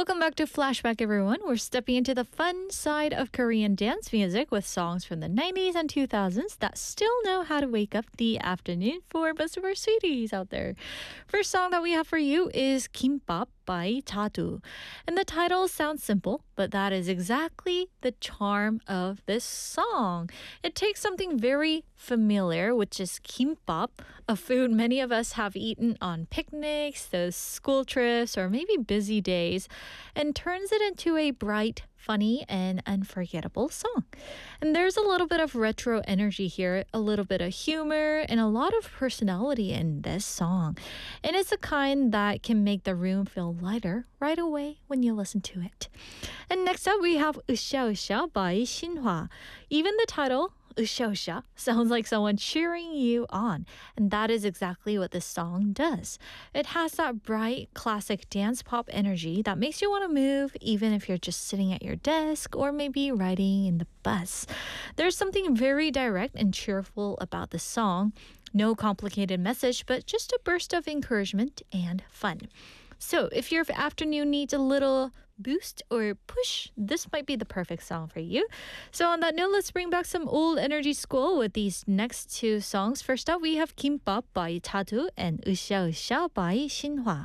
Welcome back to Flashback, everyone. We're stepping into the fun side of Korean dance music with songs from the 90s and 2000s that still know how to wake up the afternoon for most of our sweeties out there. First song that we have for you is Kimbap by Tadu. And the title sounds simple, but that is exactly the charm of this song. It takes something very familiar, which is kimbap, a food many of us have eaten on picnics, those school trips, or maybe busy days, and turns it into a bright, funny, and unforgettable song. And there's a little bit of retro energy here, a little bit of humor, and a lot of personality in this song. And it's the kind that can make the room feel lighter right away when you listen to it. And next up, we have Usha Usha by Shinhwa. Even the title, Usha Usha, sounds like someone cheering you on. And that is exactly what this song does. It has that bright, classic dance pop energy that makes you want to move, even if you're just sitting at your desk or maybe riding in the bus. There's something very direct and cheerful about the song. No complicated message, but just a burst of encouragement and fun. So if your afternoon needs a little boost or push, this might be the perfect song for you. So on that note, let's bring back some old energy school with these next two songs. First up, we have Kimbap by Tadu and Usha Usha by Shinhwa.